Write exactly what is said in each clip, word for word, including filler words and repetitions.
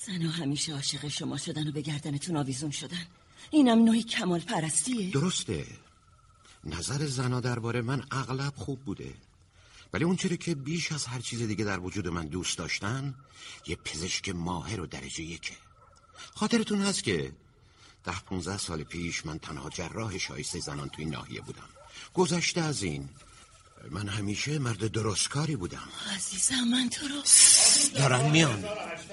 زنها همیشه عاشق شما شدن و به گردنتون آویزون شدن. اینم نوعی کمال پرستیه؟ درسته. نظر زنها درباره من اغلب خوب بوده، ولی اون چیزی که بیش از هر چیز دیگه در وجود من دوست داشتن یه پزشک ماهر و درجه یکه. خاطرتون هست که ده پونزده سال پیش من تنها جراح شایسته زنان توی ناحیه بودم. گذشته از این من همیشه مرد درستکاری بودم. عزیزم من تو رو دارن میان.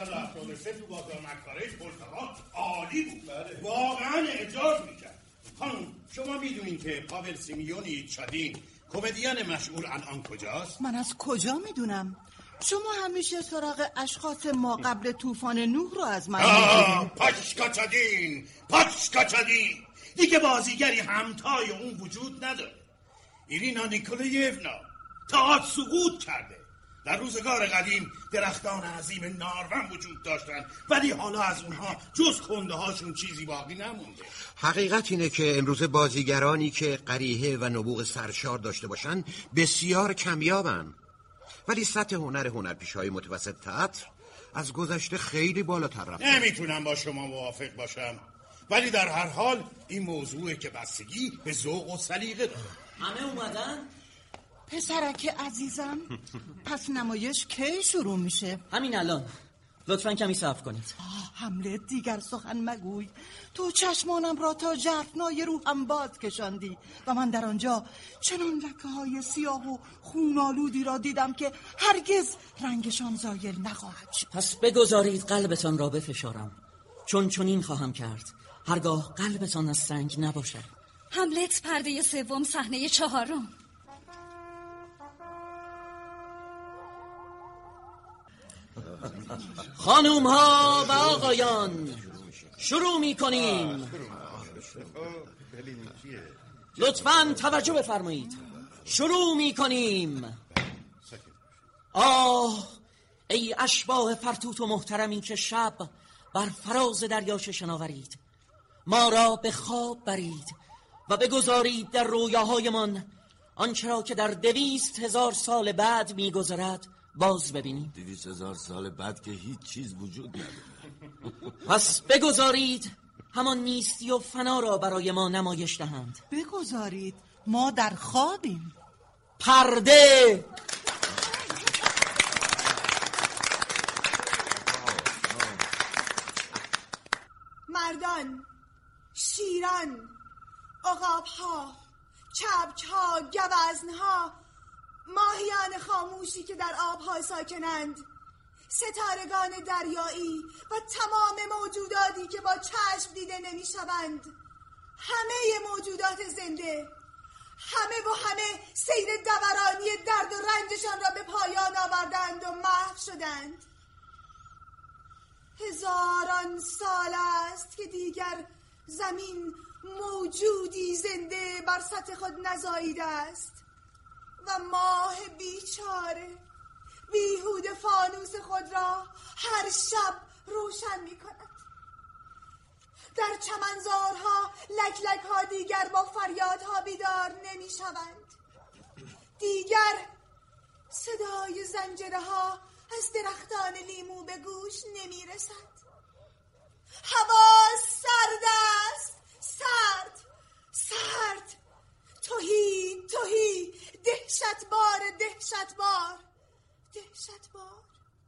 عالی بود، واقعا اعجاز میکرد. خانم شما میدونین که پاول سیمیونی چادین کمدین مشهور الان کجاست؟ من از کجا میدونم؟ شما همیشه سراغ اشخاص ما قبل طوفان نوح رو از من میگیرین. پاشکا چادین، پاشکا چادین دیگه بازیگری همتای اون وجود نداره. ایرینا نیکولایونا تئاتر سقوط کرده. در روزگار قدیم درختان عظیم نارون وجود داشتن، ولی حالا از اونها جز کنده هاشون چیزی باقی نمونده. حقیقت اینه که امروز بازیگرانی که قریحه و نبوغ سرشار داشته باشن بسیار کمیابن، ولی سطح هنر هنرپیشه‌های متوسط تئاتر از گذشته خیلی بالاتر رفته. نمیتونم با شما موافق باشم، ولی در هر حال این موضوعه که بستگی به ذوق و سلیقه داره. همه اومدن؟ پسرک عزیزم، پس نمایش کی شروع میشه؟ همین الان. لطفاً کمی صبر کنید. آه حمله دیگر سخن مگوی. تو چشمانم را تا جرفنای روحم باز کشاندی و من در آنجا چنان لکه های سیاه و خونالودی را دیدم که هرگز رنگشان زایل نخواهد شد. پس بگذارید قلبتان را بفشارم، چون چنین خواهم کرد هرگاه قلبتان از سنگ نباشد. هملت پرده سوم صحنه چهارم. خانوم ها و آقایان شروع می کنیم. لطفاً توجه بفرمایید. شروع می کنیم. آه ای اشباح فرتوت و محترمی که شب بر فراز دریاچه شناورید، ما را به خواب برید و بگذارید در رویاهایمان آنچه را که در دویست هزار سال بعد میگذرد باز ببینیم. دویست هزار سال بعد که هیچ چیز وجود نداره. پس بگذارید همان نیستی و فنا را برای ما نمایش دهند. بگذارید، ما در خوابیم. پرده. مردان، شیران، عقاب‌ها، چبچ‌ها، گوزن‌ها، ماهیان خاموشی که در آب‌ها ساکنند، ستارگان دریایی و تمام موجوداتی که با چشم دیده نمی‌شوند، همه موجودات زنده، همه و همه سیر دورانی درد و رنجشان را به پایان آوردند و محو شدند. هزاران سال است که دیگر زمین موجودی زنده بر سطح خود نزاییده است و ماه بیچاره بیهوده فانوس خود را هر شب روشن می کند. در چمنزارها لک لک ها دیگر با فریادها بیدار نمی شوند. دیگر صدای زنجره ها از درختان لیمو به گوش نمی رسد. هوا سرد است، سرد سرد، تهی تهی، دهشتبار دهشتبار دهشتبار.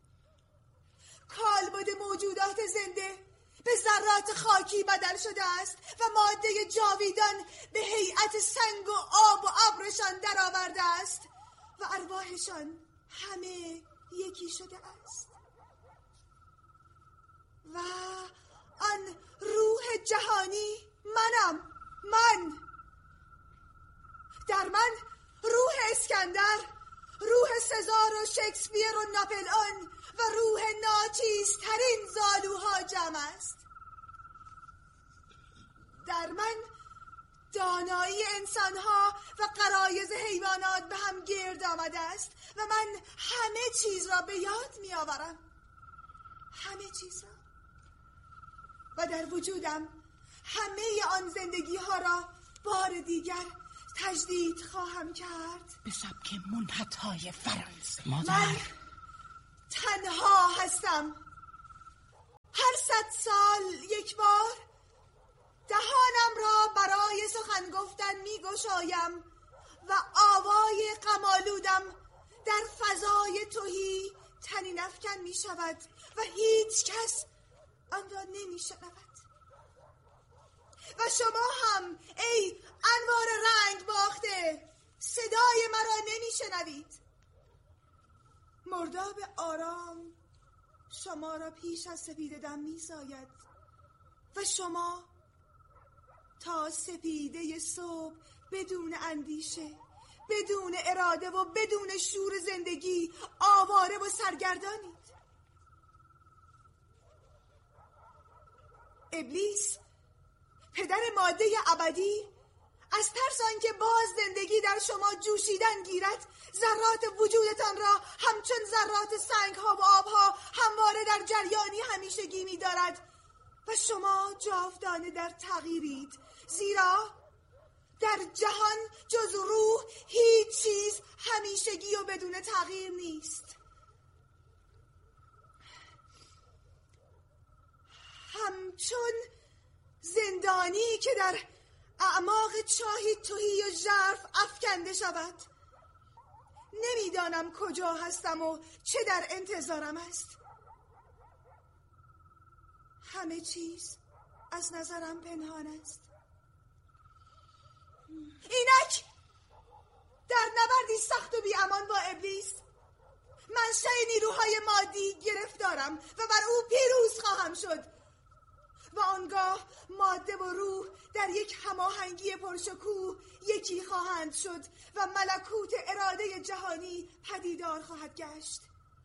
کالبد موجودات زنده به ذرات خاکی بدل شده است و ماده جاویدان به هیئت سنگ و آب و ابرشان در آورده است و ارواحشان همه یکی شده است و آن روح جهانی منم، من در من روح اسکندر، روح سزار و شکسپیر و ناپلئون و روح ناچیزترین زالوها جمع است. در من دانایی انسانها و غرایز حیوانات به هم گرد آمده است و من همه چیز را به یاد می آورم، همه چیز را، و در وجودم همه آن زندگی ها را بار دیگر تجدید خواهم کرد به سبک منحت‌های فرانسه. من تنها هستم، صد سال یک بار دهانم را برای سخن گفتن می گشایم و آوای غم‌آلودم در فضای تهی طنین افکن می شود و هیچ کس آن را نمی شنود. و شما هم ای انوار رنگ باخته صدای مرا نمی شنوید. مرداب آرام شما را پیش از سپیده دم می ساید و شما تا سپیده صبح بدون اندیشه، بدون اراده و بدون شور زندگی آواره و سرگردانید. ابلیس پدر ماده ابدی از ترس آنکه باز زندگی در شما جوشیدن گیرد ذرات وجودتان را همچون ذرات سنگ‌ها و آب‌ها همواره در جریانی همیشگی می‌دارد و شما جاودانه در تغییرید، زیرا در جهان جز روح هیچ چیز همیشگی و بدون تغییر نیست. همچون زندانی که در اعماق چاهی تهی و ژرف افکنده شود، نمیدانم کجا هستم و چه در انتظارم است. همه چیز از نظرم پنهان است. اینک در نبردی سخت و بی امان با ابلیس منشأ نیروهای مادی گرفتارم و بر او پیروز خواهم شد و آنگاه ماده و روح در یک هماهنگی پرشکوه یکی خواهند شد و ملکوت اراده جهانی پدیدار خواهد گشت.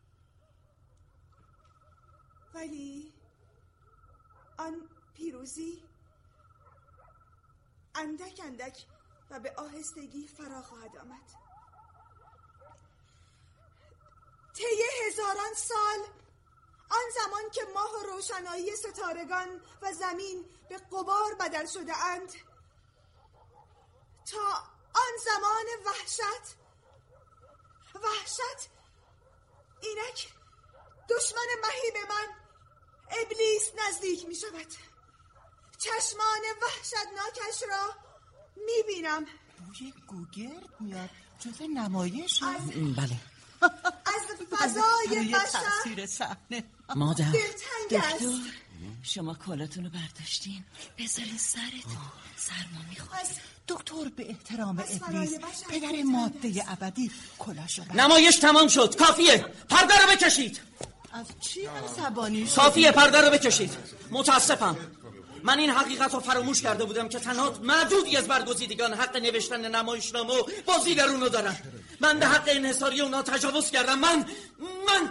ولی آن پیروزی اندک اندک و به آهستگی فرا خواهد آمد. طی هزاران سال، آن زمان که ماه و روشنایی ستارگان و زمین به غبار بدل شده اند، تا آن زمان وحشت وحشت اینک دشمن مهیب من ابلیس نزدیک می شود. چشمان وحشتناکش را می بینم. بوی گوگرد میاد، جز نمایش از... بله از فضای بشر تاثیر صحنه مادر. دلتنگ است. دکتر شما کالاتون رو برداشتین؟ بذارین سرتون، سرما میخواد. دکتر به احترام ابلیس پدر ماده ابدی کلاشو برد. نمایش تمام شد، کافیه، پرده رو بکشید. از چی عصبانی شدی؟ کافیه، پرده رو بکشید. متاسفم، من این حقیقت رو فراموش کرده بودم که تنها معدودی از برگزیدگان حق نوشتن نمایشنامه و بازی در اونو دارن. من به حق انحصاری اونا تجاوز کردم. من من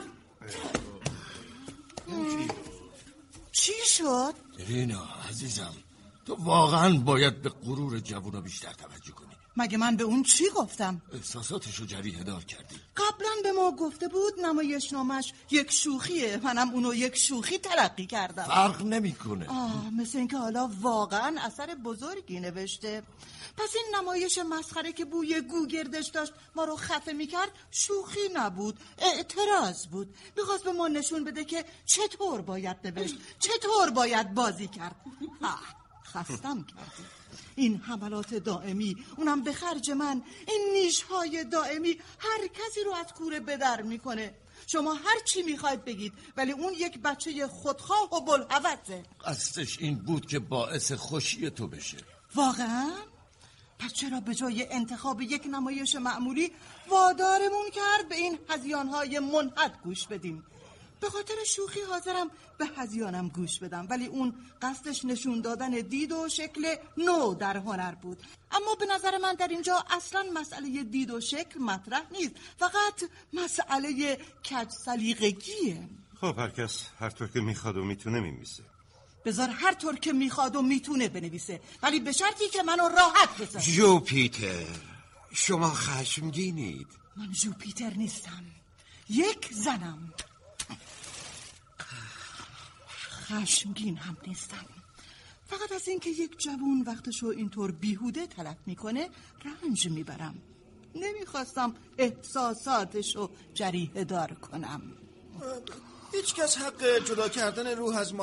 چی شد؟ رینا عزیزم، تو واقعا باید به غرور جوونا بیشتر توجه کنی. مگه من به اون چی گفتم؟ احساساتشو جریحه دار کردی. قبلا به ما گفته بود نمایشنامش یک شوخیه، منم اونو یک شوخی تلقی کردم. فرق نمیکنه. آه، مثل اینکه حالا واقعا اثر بزرگی نوشته. پس این نمایش مسخره که بوی گوگردش داشت ما رو خفه میکرد شوخی نبود، اعتراض بود. میخواست به ما نشون بده که چطور باید نوشت، چطور باید بازی کرد. آه، خستم کردی. این حملات دائمی، اونم به خرج من، این نیشهای دائمی هر کسی رو از کوره به در میکنه. شما هر چی میخواید بگید، ولی اون یک بچه خودخواه و بلحوثه. قصدش این بود که باعث خوشی تو بشه. واقعا؟ پس چرا به جای انتخاب یک نمایش معمولی وادارمون کرد به این هذیانهای منحد گوش بدیم؟ به خاطر شوخی حاضرم به هذیانم گوش بدم، ولی اون قصدش نشون دادن دید و شکل نو در هنر بود. اما به نظر من در اینجا اصلا مسئله دید و شکل مطرح نیست، فقط مسئله کج سلیقگیه. خب هر کس هر طور که میخواد و میتونه میمیسه. بذار هر طور که میخواد و میتونه بنویسه، ولی به شرطی که منو راحت بذار. جوپیتر، شما خشمگینید. من جوپیتر نیستم، یک زنم. خشمگین هم نیستم. فقط از اینکه یک جوون وقتشو اینطور بیهوده تلف میکنه رنج میبرم. نمیخواستم احساساتشو جریحه دار کنم. هیچ کس حق جدا کردن روح از